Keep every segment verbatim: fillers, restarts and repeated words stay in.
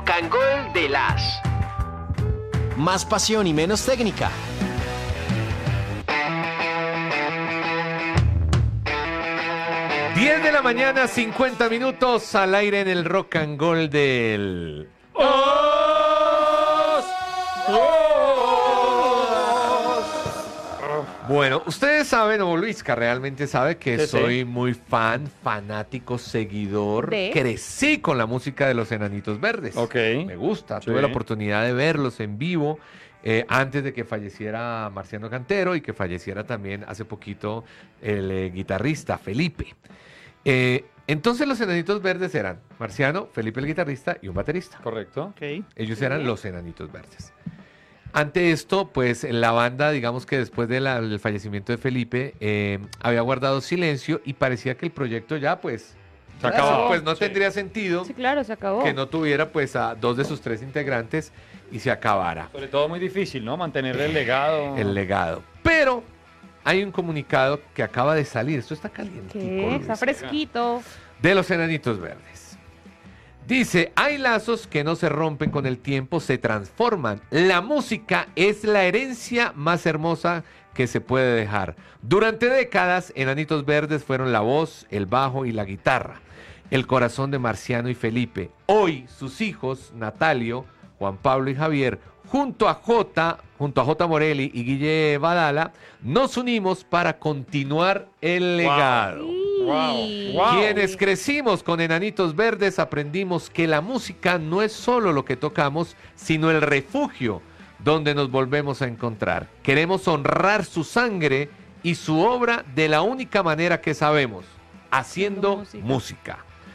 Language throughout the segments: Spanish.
Rock and Gold de las... Más pasión y menos técnica. diez de la mañana, cincuenta minutos al aire en el Rock and Gold del... ¡Os! ¡Os! Bueno, ustedes saben, o Luisca realmente sabe que Sí, soy sí. muy fan, fanático, seguidor. ¿De? Crecí con la música de los Enanitos Verdes. Ok. Me gusta. Sí. Tuve la oportunidad de verlos en vivo eh, antes de que falleciera Marciano Cantero y que falleciera también hace poquito el eh, guitarrista Felipe. Eh, entonces los Enanitos Verdes eran Marciano, Felipe el guitarrista y un baterista. Correcto. Ok. Ellos eran los Enanitos Verdes. Ante esto, pues la banda, digamos que después de la- del fallecimiento de Felipe, eh, había guardado silencio y parecía que el proyecto ya, pues, Se acabó. pues no Sí. tendría sentido Sí, claro, se acabó. que no tuviera pues a dos de sus tres integrantes y se acabara Sobre todo muy difícil, ¿no? Mantener el legado. el legado. Pero hay un comunicado que acaba de salir, esto está caliente, ¿Qué? Está fresquito. de los Enanitos Verdes. Dice, hay lazos que no se rompen con el tiempo, se transforman. La música es la herencia más hermosa que se puede dejar. Durante décadas, Enanitos Verdes fueron la voz, el bajo y la guitarra, el corazón de Marciano y Felipe. Hoy, sus hijos, Natalio, Juan Pablo y Javier, junto a J, junto a J Morelli y Guille Badala, nos unimos para continuar el legado. Wow, Sí. wow. Quienes crecimos con Enanitos Verdes aprendimos que la música no es solo lo que tocamos, sino el refugio donde nos volvemos a encontrar. Queremos honrar su sangre y su obra de la única manera que sabemos, haciendo música. música.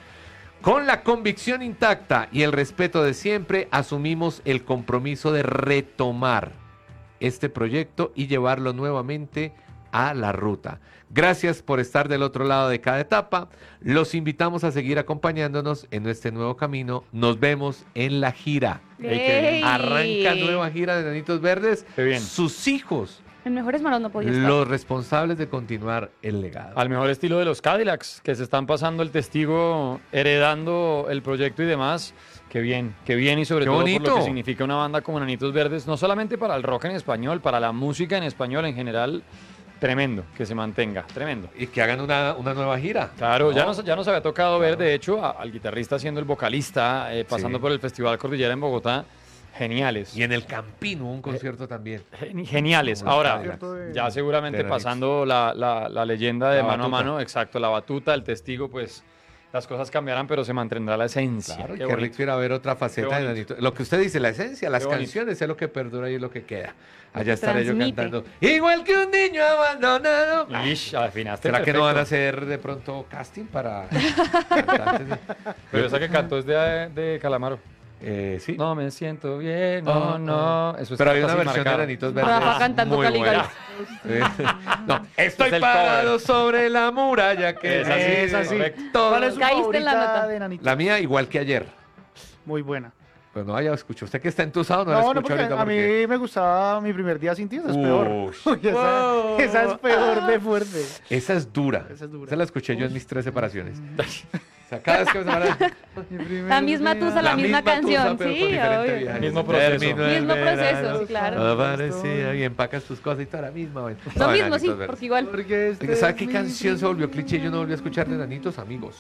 Con la convicción intacta y el respeto de siempre, asumimos el compromiso de retomar este proyecto y llevarlo nuevamente a la ruta. Gracias por estar del otro lado de cada etapa. Los invitamos a seguir acompañándonos en este nuevo camino. Nos vemos en la gira. ¡Ey! Arranca nueva gira de Enanitos Verdes. Qué bien. Sus hijos, En mejores manos no podía estar. los responsables de continuar el legado. Al mejor estilo de los Cadillacs, que se están pasando el testigo, heredando el proyecto y demás. Qué bien, qué bien y sobre Qué todo por bonito. lo que significa una banda como Enanitos Verdes, no solamente para el rock en español, para la música en español en general. Tremendo, que se mantenga, tremendo. Y que hagan una, una nueva gira. Claro, ya ¿no? nos, ya nos había tocado ver, de hecho, a- al guitarrista siendo el vocalista, eh, pasando Sí. por el Festival Cordillera en Bogotá. Geniales. Y en el Campín hubo un concierto también. Gen- Geniales. Como los Ahora, Cadillacs. de- ya seguramente de Enanitos. pasando la, la- la leyenda de La mano batuta. a mano, exacto, la batuta, el testigo, pues las cosas cambiarán, pero se mantendrá la esencia. Claro, y Qué qué bonito. rico ir a ver otra faceta Qué de bonito. Enanitos. Lo que usted dice, la esencia, las Qué bonito. canciones es lo que perdura y es lo que queda. Lo Allá que estaré yo transmite. cantando. Igual que un niño abandonado. Ish, afinaste ¿Será que no perfecto. van a hacer de pronto casting para cantantes? de- Pero esa que cantó es de, de Calamaro. Eh, sí. No me siento bien, Oh, no, no. Eso Pero está hay una casi versión marcado. de Enanitos Verdes. Rafa cantando muy Caligal. buena. Eh, no, estoy Es el parado cover. sobre la muralla que Es así, Es así. correcto. todo- ¿Cuál es su Caíste en la favorita nota. de Enanitos? La mía igual que ayer. Muy buena. Pues no, ya escucho. Usted que está entusado no, la No, escucha no, porque ahorita a porque... mí me gustaba Mi primer día sin ti, esa es peor. Ush. Uy, esa, Wow. esa es peor de fuerte. Esa es dura. Esa es dura. Esa la escuché yo en mis tres separaciones. O sea, cada vez que me separa... Mi primer La misma día. tusa, la, misma, tusa, canción, pero sí, con diferente obvio. viaje. Mismo proceso. Terminó el Mismo proceso, verano, sí, claro. todo parecía, y empacas tus cosas y toda la misma. vaina. Lo No, mismo, Enanitos sí, Verdes. porque igual. Porque este Oiga, ¿sabe es qué mi canción se volvió cliché? Yo no volví a escuchar de Enanitos, Amigos.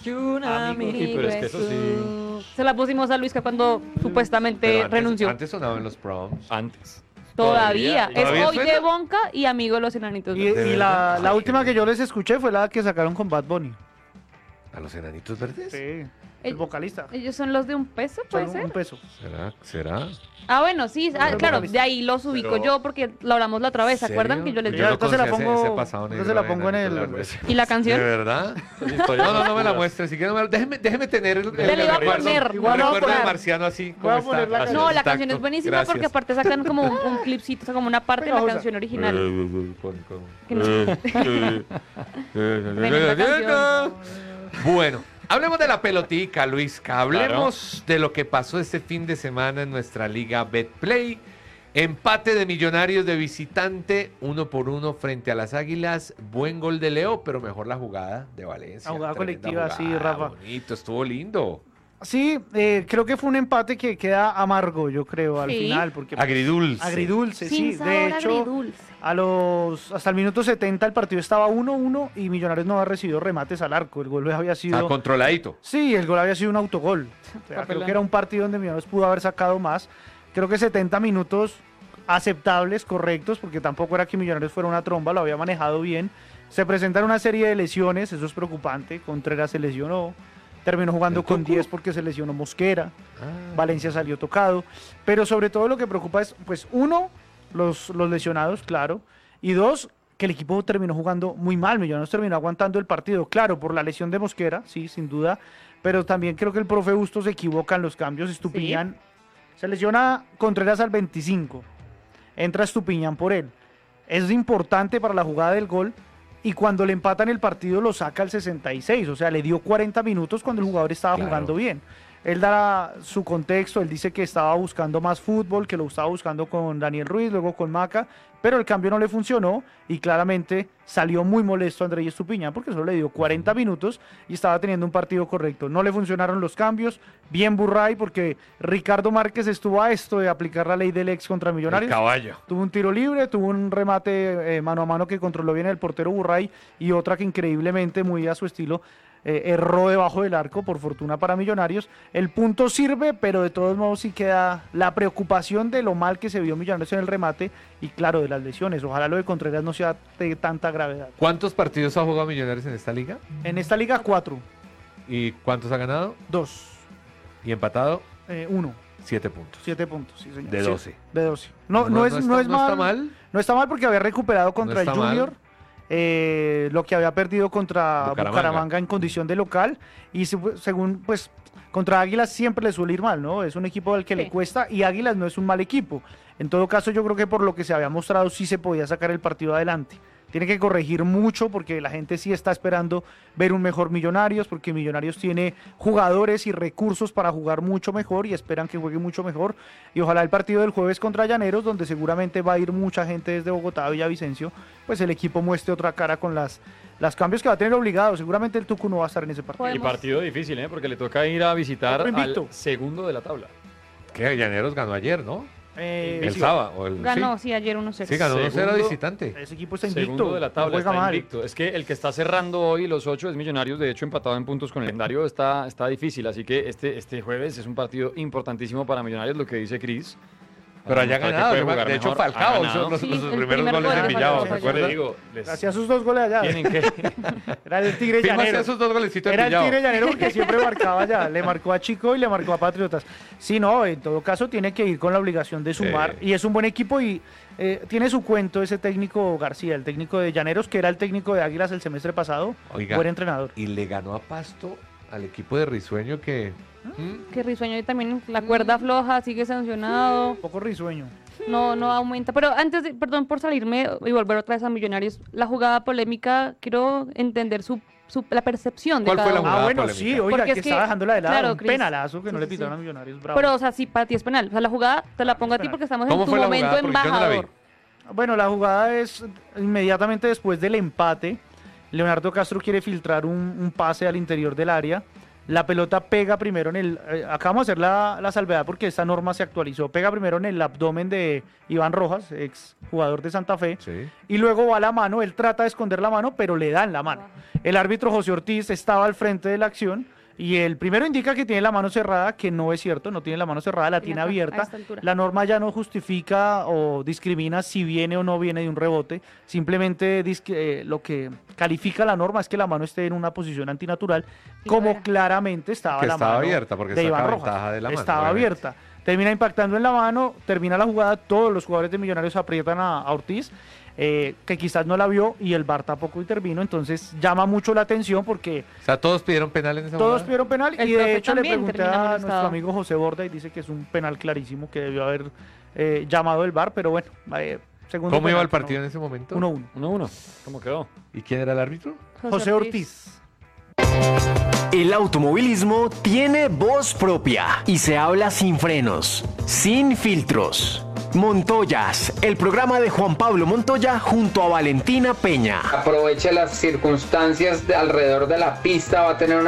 Y pero es que eso sí. Se la pusimos a Luisca cuando supuestamente Pero antes- renunció. Antes sonaban los proms. Antes. Todavía. Todavía. Es ¿Todavía hoy suena? de Bonca y amigo de los Enanitos Y, Verdes. y ¿De la, verdad? la Ay, última qué que yo les escuché fue la que sacaron con Bad Bunny. ¿A los Enanitos Verdes? Sí. El- El vocalista. Ellos son los de un peso, puede Solo ser. un peso. ¿Será? ¿Será? Ah, bueno, sí. Ah, Pero claro, vocalista. de ahí los ubico Pero- yo porque lo hablamos la otra vez. ¿Se ¿Serio? acuerdan que yo les Sí, Yo dije? no ahorita se la conocía ese- pongo- ese pasado ahorita negro se la de pongo en el- Enanitos Verdes. ¿Y la ¿De canción? verdad? No, no, no me la muestre. Si quiere, no me la- déjeme, déjeme tener el, el Te la iba a recuerdo, poner, el igual voy a recuerdo de poner. Marciano así como Voy a está. poner la así, No, la intacto. canción es buenísima Gracias. porque aparte sacan como un, un clipcito, o sea, como una parte de la Pegajosa. canción original. Con- con- Que no- Tremenda canción. Bueno, hablemos de la pelotica, Luisca. Hablemos de lo que pasó este fin de semana en nuestra liga Betplay. Empate de Millonarios de visitante, uno por uno frente a las Águilas. Buen gol de Leo, pero mejor la jugada de Valencia. La jugada Tremenda colectiva, sí, Rafa. Bonito, estuvo lindo. Sí, eh, creo que fue un empate que queda amargo, yo creo, al Sí. final. Porque, pues, Agridulce. Agridulce, Sin sí. sabor De hecho, agridulce. a los, hasta el minuto setenta el partido estaba uno uno y Millonarios no había recibido remates al arco. El gol había sido... Está controladito. Sí, el gol había sido un autogol. O sea, creo que era un partido donde Millonarios pudo haber sacado más. Creo que setenta minutos aceptables, correctos, porque tampoco era que Millonarios fuera una tromba, lo había manejado bien. Se presentan una serie de lesiones, eso es preocupante. Contreras se lesionó, terminó jugando ¿El con Tucu? diez porque se lesionó Mosquera. Ah. Valencia salió tocado. Pero sobre todo lo que preocupa es, pues, uno, los, los lesionados, claro. Y dos, que el equipo terminó jugando muy mal. Millonarios terminó aguantando el partido, claro, por la lesión de Mosquera, sí, sin duda. Pero también creo que el profe Bustos se equivoca en los cambios. Estupiñán se lesiona Contreras al veinticinco. Entra Estupiñán por él. Es importante para la jugada del gol. Y cuando le empatan el partido lo saca al sesenta y seis. O sea, le dio cuarenta minutos cuando el jugador estaba Claro. jugando bien. Él da su contexto, él dice que estaba buscando más fútbol, que lo estaba buscando con Daniel Ruiz, luego con Maca, pero el cambio no le funcionó y claramente salió muy molesto Andrés Estupiñán porque solo le dio cuarenta minutos y estaba teniendo un partido correcto. No le funcionaron los cambios, bien Burray porque Ricardo Márquez estuvo a esto de aplicar la ley del ex contra El Millonarios. caballo. Tuvo un tiro libre, tuvo un remate eh, mano a mano que controló bien el portero Burray y otra que increíblemente, muy a su estilo, eh, erró debajo del arco, por fortuna para Millonarios. El punto sirve, pero de todos modos sí queda la preocupación de lo mal que se vio Millonarios en el remate y claro, de las lesiones. Ojalá lo de Contreras no sea de tanta gravedad. ¿Cuántos partidos ha jugado Millonarios en esta liga? En esta liga, cuatro, ¿Y cuántos ha ganado? dos, ¿Y empatado? eh, uno, Siete puntos. siete puntos, sí, señor. De Sí, doce. de doce. No, no, es, está, no es no mal. está mal. No está mal porque había recuperado contra está el mal. Junior, eh, lo que había perdido contra Bucaramanga. Bucaramanga, en condición de local y se- según pues contra Águilas siempre le suele ir mal, ¿no? Es un equipo al que le Sí. cuesta y Águilas no es un mal equipo. En todo caso yo creo que por lo que se había mostrado sí se podía sacar el partido adelante. Tiene que corregir mucho porque la gente sí está esperando ver un mejor Millonarios, porque Millonarios tiene jugadores y recursos para jugar mucho mejor y esperan que juegue mucho mejor. Y ojalá el partido del jueves contra Llaneros, donde seguramente va a ir mucha gente desde Bogotá a Villavicencio, pues el equipo muestre otra cara con las, las cambios que va a tener obligado. Seguramente el Tucu no va a estar en ese partido. Y Podemos- partido difícil, ¿eh? Porque le toca ir a visitar Otro invicto. al segundo de la tabla. Que Llaneros ganó ayer, ¿no? Eh, El sí, sábado. o el- Ganó, sí. sí, ayer uno cero. Sí, ganó dos cero Segundo. visitante. Ese equipo está invicto. Segundo de la no tabla, juega está mal. invicto. Es que el que está cerrando hoy los ocho es Millonarios, de hecho empatado en puntos con el calendario, está, está difícil, así que este, este jueves es un partido importantísimo para Millonarios, lo que dice Cris. Pero haya Demostrar que ganado. puede yo me- jugar De hecho, mejor, ha Falcao ganado. son los, Sí, los el primeros primer goles gol de de Villado, Falcao, ¿se Yo le acuerdan? digo, les- Hacía sus dos goles allá. tienen que... Era el Tigre Firma hacía Llanero. esos dos golecitos de Era el Villado. Tigre Llanero porque siempre marcaba ya. Le marcó a Chico y le marcó a Patriotas. Sí, no, en todo caso tiene que ir con la obligación de sumar. Sí. Y es un buen equipo y eh, tiene su cuento ese técnico García, el técnico de Llaneros, que era el técnico de Águilas el semestre pasado. Oiga. Buen entrenador. Y le ganó a Pasto al equipo de Risueño que... ¿Mm? Que Risueño también, la cuerda floja, sigue sancionado, Un poco risueño. no, no aumenta. Pero antes, de, perdón por salirme y volver otra vez a Millonarios, la jugada polémica, quiero entender su, su la percepción de ¿Cuál cada fue la uno. jugada Ah, bueno, polémica? sí, oiga, Porque que, es que, estaba dejándola de lado. claro, un Cris. penalazo que no Sí, le sí, pitaron sí. a Millonarios. Bravo. Pero, o sea, sí, para ti es penal. O sea, la jugada te la pongo a ti Penal. porque estamos ¿Cómo en tu fue la momento jugada? Porque yo no la vi. embajador. Bueno, la jugada es inmediatamente después del empate. Leonardo Castro quiere filtrar un, un pase al interior del área. La pelota pega primero en el... eh, acabamos de hacer la, la salvedad porque esta norma se actualizó. Pega primero en el abdomen de Iván Rojas, ex jugador de Santa Fe. Sí. Y luego va a la mano. Él trata de esconder la mano, pero le dan la mano. El árbitro José Ortiz estaba al frente de la acción. Y el primero indica que tiene la mano cerrada, que no es cierto, no tiene la mano cerrada, la Y tiene acá, a abierta. esta altura. La norma ya no justifica o discrimina si viene o no viene de un rebote. Simplemente dis- eh, lo que califica la norma es que la mano esté en una posición antinatural, Y como fuera. claramente estaba Que la estaba mano abierta, porque de saca Iván ventaja Rojas. de la mano, Estaba obviamente. abierta. Termina impactando en la mano, termina la jugada, todos los jugadores de Millonarios aprietan a, a Ortiz, eh, que quizás no la vio y el V A R tampoco intervino, entonces llama mucho la atención porque O sea, todos pidieron penal en esa todos jugada. pidieron penal El y de profe hecho le también pregunté termina a molestado. nuestro amigo José Borda y dice que es un penal clarísimo que debió haber eh, llamado el V A R, pero bueno, eh, segundo ¿Cómo iba penal, el partido en ese momento? uno uno. uno uno. ¿Cómo quedó? ¿Y quién era el árbitro? José Ortiz. El automovilismo tiene voz propia y se habla sin frenos, sin filtros. Montoyas, el programa de Juan Pablo Montoya junto a Valentina Peña. Aproveche las circunstancias de alrededor de la pista, va a tener una